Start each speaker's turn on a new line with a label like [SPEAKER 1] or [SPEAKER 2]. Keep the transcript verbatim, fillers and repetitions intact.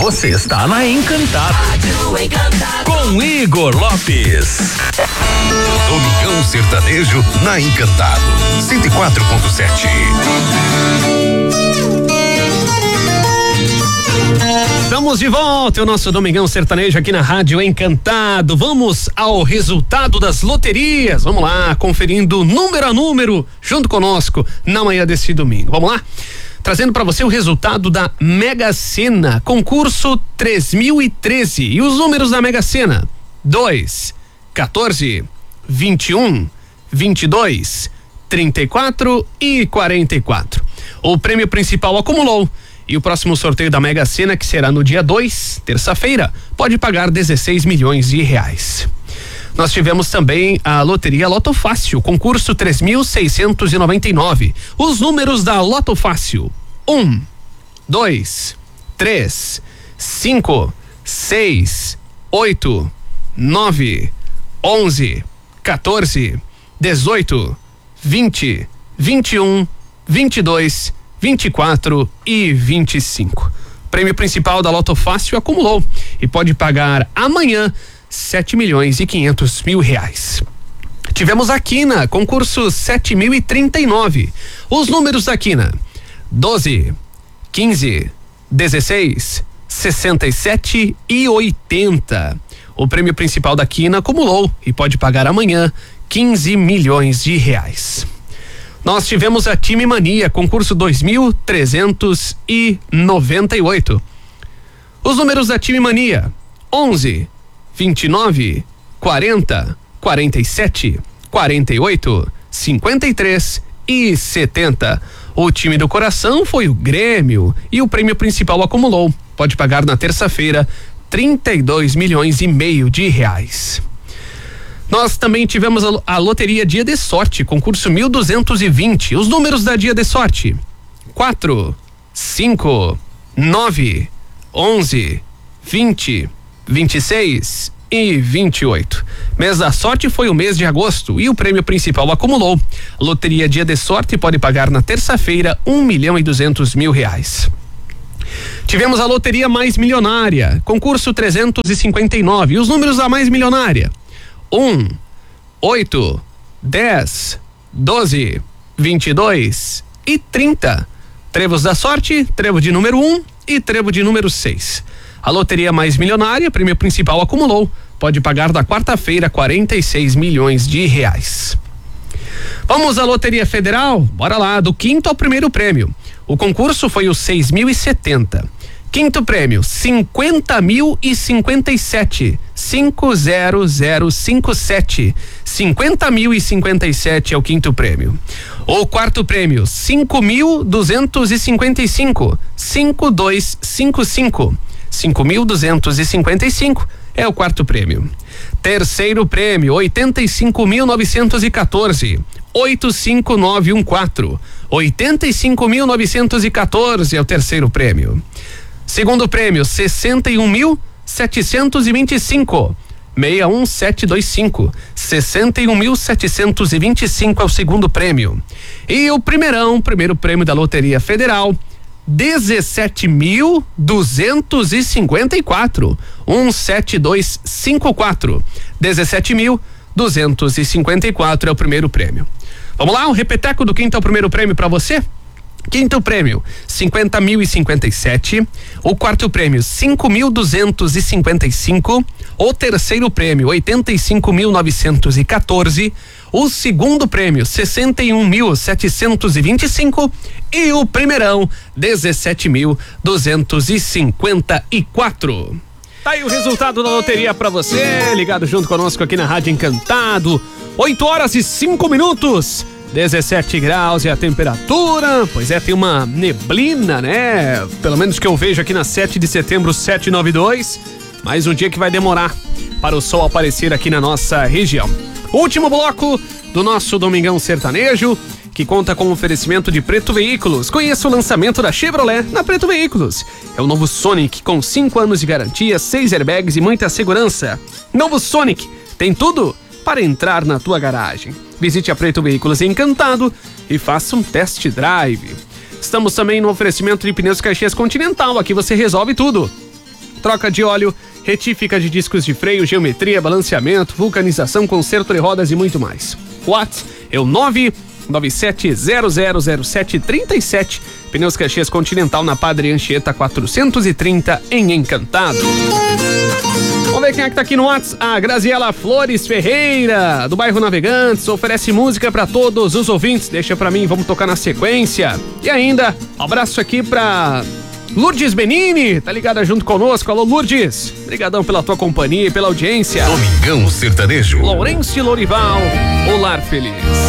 [SPEAKER 1] Você está na Encantado. Rádio Encantado. Com Igor Lopes.
[SPEAKER 2] Domingão Sertanejo na Encantado. cento e quatro ponto sete.
[SPEAKER 3] Estamos de volta, o nosso Domingão Sertanejo aqui na Rádio Encantado. Vamos ao resultado das loterias. Vamos lá, conferindo número a número, junto conosco, na manhã desse domingo. Vamos lá? Trazendo para você o resultado da Mega Sena, concurso três mil e treze. E os números da Mega Sena: dois, quatorze, vinte e um, vinte e dois, trinta e quatro e quarenta e quatro. O prêmio principal acumulou. E o próximo sorteio da Mega Sena, que será no dia dois, terça-feira, pode pagar dezesseis milhões de reais. Nós tivemos também a loteria Loto Fácil, concurso três mil seiscentos e noventa e nove. Os números da Loto Fácil: um, dois, três, cinco, seis, oito, nove, onze, quatorze, dezoito, vinte, vinte e um, vinte e dois, vinte e quatro e vinte e cinco. Prêmio principal da Loto Fácil acumulou e pode pagar amanhã sete milhões e quinhentos mil reais. Tivemos a Quina, concurso sete mil e trinta e nove. Os números da Quina: doze, quinze, dezesseis, sessenta e sete e oitenta. O prêmio principal da Quina acumulou e pode pagar amanhã quinze milhões de reais. Nós tivemos a Time Mania, concurso dois mil trezentos e noventa e oito. Os números da Time Mania: onze, vinte e nove, quarenta, quarenta e sete, quarenta e oito, cinquenta e três e setenta. O time do coração foi o Grêmio e o prêmio principal acumulou. Pode pagar na terça-feira trinta e dois milhões e meio de reais. Nós também tivemos a, a loteria Dia de Sorte, concurso mil duzentos e vinte. Os números da Dia de Sorte: quatro, cinco, nove, onze, vinte, vinte e seis e vinte e oito. Mês da sorte foi o mês de agosto e o prêmio principal acumulou. Loteria Dia de Sorte pode pagar na terça-feira um milhão e duzentos mil reais. Tivemos a loteria Mais Milionária, concurso trezentos e cinquenta e nove. E os números da Mais Milionária: um, oito, dez, doze, vinte e dois e trinta. Trevos da sorte: trevo de número um e trevo de número seis. A loteria Mais Milionária, prêmio principal acumulou, pode pagar da quarta-feira quarenta e seis milhões de reais. Vamos à Loteria Federal? Bora lá, do quinto ao primeiro prêmio. O concurso foi o seis mil e setenta. Quinto prêmio: cinquenta mil e cinquenta e sete. cinco zero zero cinco sete. cinquenta mil e cinquenta e sete é o quinto prêmio. O quarto prêmio: cinco mil duzentos e cinquenta e cinco. cinco dois cinco cinco. cinco mil duzentos e cinquenta e cinco é o quarto prêmio. Terceiro prêmio: oitenta e cinco mil novecentos e quatorze. oito cinco nove um quatro. oitenta e cinco mil novecentos e quatorze é o terceiro prêmio. Segundo prêmio: sessenta e um mil setecentos e vinte e cinco. seis um sete dois cinco. sessenta e um mil setecentos e vinte e cinco é o segundo prêmio. E o primeirão, primeiro prêmio da Loteria Federal: dezessete mil duzentos e cinquenta e quatro. um sete dois cinco quatro. dezessete mil duzentos e cinquenta e quatro é o primeiro prêmio. Vamos lá, um repeteco do quinto ao primeiro prêmio para você. Quinto prêmio: cinquenta mil e cinquenta e sete. O quarto prêmio: cinco mil duzentos e cinquenta e cinco. O terceiro prêmio: oitenta e cinco mil novecentos e quatorze. O segundo prêmio: sessenta e um mil setecentos e vinte e cinco. E o primeirão: dezessete mil duzentos e cinquenta e quatro. Tá aí o resultado da loteria pra você, ligado junto conosco aqui na Rádio Encantado. oito horas e cinco minutos. dezessete graus é a temperatura. Pois é, tem uma neblina, né? Pelo menos que eu vejo aqui na sete de setembro, sete nove dois. Mais um dia que vai demorar para o sol aparecer aqui na nossa região. Último bloco do nosso Domingão Sertanejo, que conta com o oferecimento de Preto Veículos. Conheça o lançamento da Chevrolet na Preto Veículos. É o novo Sonic com cinco anos de garantia, seis airbags e muita segurança. Novo Sonic tem tudo para entrar na tua garagem. Visite a Preto Veículos Encantado e faça um test drive. Estamos também no oferecimento de pneus Caxias Continental. Aqui você resolve tudo. troca de óleo, retífica de discos de freio, geometria, balanceamento, vulcanização, conserto de rodas e muito mais. WhatsApp é o nove nove sete zero zero zero sete três sete. Pneus Caxias Continental na Padre Anchieta quatrocentos e trinta em Encantado. Vamos ver quem é que tá aqui no WhatsApp. A Graziela Flores Ferreira, do bairro Navegantes, oferece música pra todos os ouvintes. Deixa pra mim, vamos tocar na sequência. E ainda, abraço aqui pra Lourdes Benini, tá ligada junto conosco. Alô, Lourdes, obrigadão pela tua companhia e pela audiência.
[SPEAKER 2] Domingão Sertanejo.
[SPEAKER 3] Lourenço Lorival, o Lar Feliz.